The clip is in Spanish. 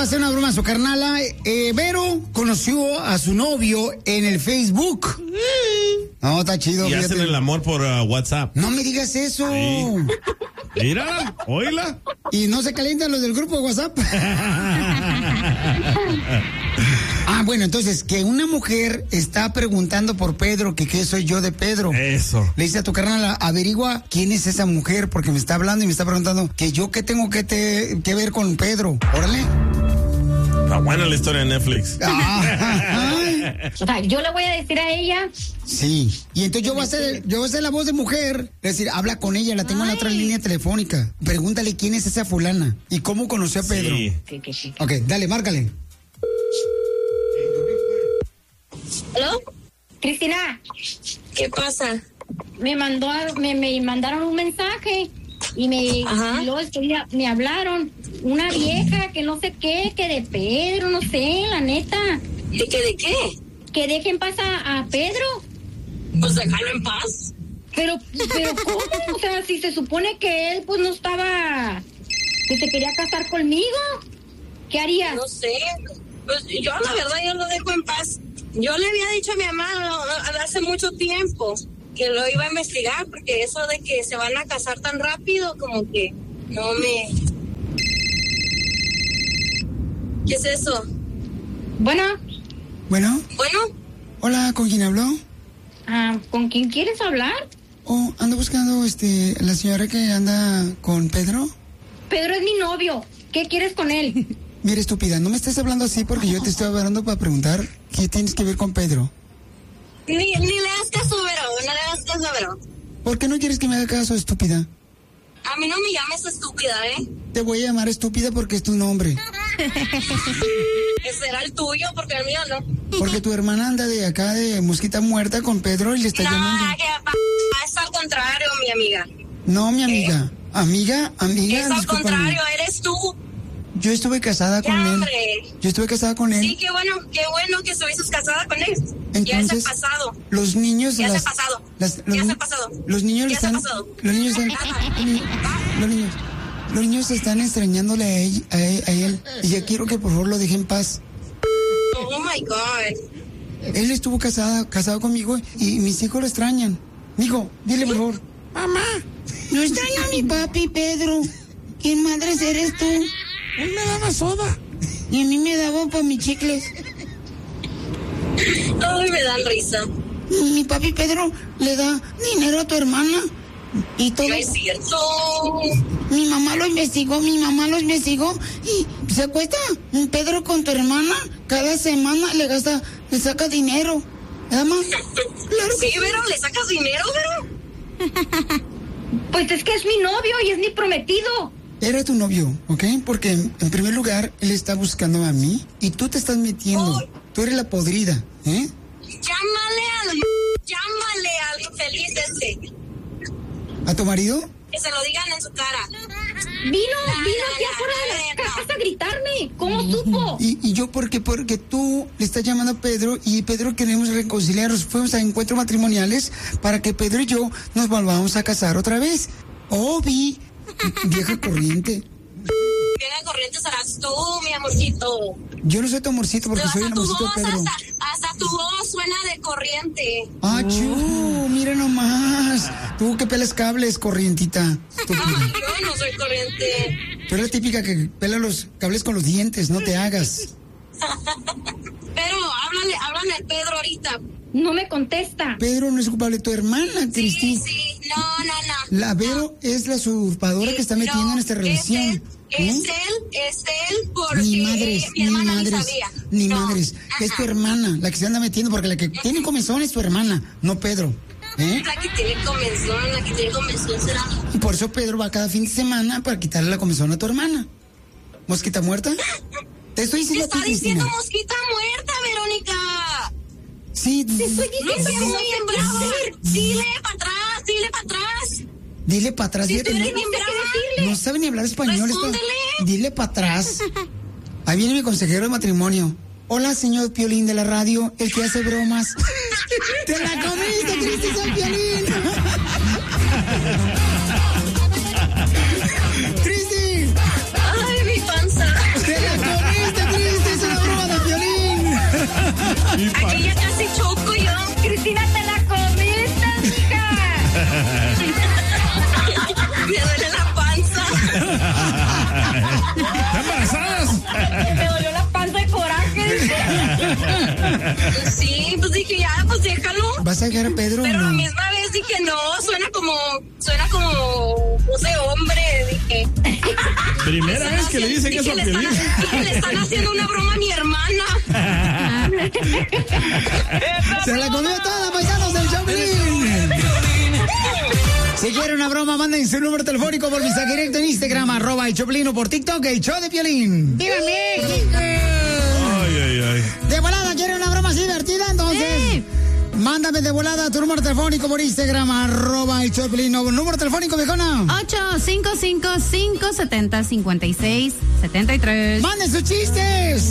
va a hacer una broma a su carnala. Vero conoció a su novio en el Facebook. No, está chido. Y hacen el amor por WhatsApp. No me digas eso. Sí. Mira, oíla. Y no se calientan los del grupo de WhatsApp. Bueno, entonces, que una mujer está preguntando por Pedro, que qué soy yo de Pedro. Eso. Le dice a tu carnal, averigua quién es esa mujer, porque me está hablando y me está preguntando que yo qué tengo que ver con Pedro. Órale. Está buena la historia de Netflix. O sea, yo le voy a decir a ella. Sí. Y entonces yo voy a ser la voz de mujer. Es decir, habla con ella, la tengo en la otra línea telefónica. Pregúntale quién es esa fulana y cómo conoció a Pedro. Sí. Ok, dale, márcale. ¿Aló? Cristina. ¿Qué pasa? Me mandaron un mensaje y y luego me hablaron. Una vieja que no sé qué, que de Pedro, no sé, la neta. ¿De qué? Que dejen pasar a Pedro. Pues déjalo en paz. Pero ¿cómo? O sea, si se supone que él pues no estaba, que se quería casar conmigo, ¿qué haría? No sé, pues yo la verdad yo lo dejo en paz. Yo le había dicho a mi mamá hace mucho tiempo que lo iba a investigar, porque eso de que se van a casar tan rápido como que no me... ¿Qué es eso? Bueno. Hola, ¿con quién habló? ¿Con quién quieres hablar? Ando buscando la señora que anda con Pedro. Pedro es mi novio. ¿Qué quieres con él? Mira, estúpida, no me estés hablando así porque yo te estoy hablando para preguntar qué tienes que ver con Pedro. Ni le das caso, Vero. ¿Por qué no quieres que me haga caso, estúpida? A mí no me llames estúpida, ¿eh? Te voy a llamar estúpida porque es tu nombre. Ese era el tuyo, porque el mío no. Porque tu hermana anda de acá de mosquita muerta con Pedro y le está llamando. Es al contrario, mi amiga. No, mi amiga. Amiga, es al discúlpame. contrario, eres tú. Yo estuve casada con él. Yo estuve casada con él. Sí, qué bueno que estuviste casada con él. Entonces, ya es el pasado. Los niños... Ya es el pasado. Los niños están... Los niños están extrañándole a él. Y ya quiero que por favor lo deje en paz. Oh, my God. Él estuvo casado conmigo y mis hijos lo extrañan. Mijo, dile por favor. Mamá, no extraño a mi papi, Pedro. ¿Quién madres eres tú? Él me daba soda. Y a mí me daba para mis chicles. Ay, me dan risa. Mi papi Pedro le da dinero a tu hermana. Y todo. No es cierto. Mi mamá lo investigó y se acuesta Pedro con tu hermana. Cada semana le saca dinero. ¿Verdad, mamá? Claro sí, Vero, ¿le sacas dinero, Vero? Pues es que es mi novio y es mi prometido. Era tu novio, ¿ok? Porque en primer lugar, él está buscando a mí y tú te estás metiendo. Oh. Tú eres la podrida, ¿eh? Llámale al infeliz ese. ¿A tu marido? Que se lo digan en su cara. Vino aquí afuera de la casa a gritarme. ¿Cómo supo? Y yo porque tú le estás llamando a Pedro y Pedro queremos reconciliarnos. Fuimos a encuentros matrimoniales para que Pedro y yo nos volvamos a casar otra vez. Vi. Vieja corriente. Vieja corriente serás tú, mi amorcito. Yo no soy tu amorcito porque soy el amorcito de Pedro. Hasta tu voz suena de corriente. Mira nomás. Tú que pelas cables, corrientita. Yo no soy corriente. Tú eres la típica que pela los cables con los dientes, no te hagas. Pero háblale al Pedro ahorita. No me contesta. Pedro no es culpable, tu hermana, Cristina. Sí, no. La Vero es la usurpadora que está metiendo en esta relación. Es él porque mi madres. Es tu hermana, la que se anda metiendo, porque la que tiene comezón es tu hermana, no Pedro. La que tiene comezón será. Y por eso Pedro va cada fin de semana para quitarle la comezón a tu hermana. ¿Mosquita muerta? Te estoy diciendo. Te está diciendo mosquita muerta, Verónica. Sí. Te estoy diciendo que muy bien bravo. Dile para atrás. Dile para atrás. No sabe ni hablar español. Dile para atrás. Ahí viene mi consejero de matrimonio. Hola, señor Piolín de la radio, el que hace bromas. ¡Te la comiste, Cristi Piolín! ¡Cristi! ¡Ay, mi panza! ¡Te la comiste, Sí, pues dije, ya, pues déjalo. ¿Vas a dejar a Pedro? Pero no? la misma vez dije, no, suena como voz de hombre, dije. Primera vez que le dicen eso a Piolín. Le están haciendo una broma a mi hermana. Se la comió toda, paisanos del Choplin. Si quiere una broma, manden su número telefónico por mensaje directo en Instagram, @el Choplin, o por TikTok, el show de Piolín. ¡Viva México! Ay. De volada, ¿quiere una broma así divertida? Entonces, sí. Mándame de volada tu número telefónico por Instagram, @el Choplin. Número telefónico, viejona. 855-570-5673. ¡Manden sus chistes!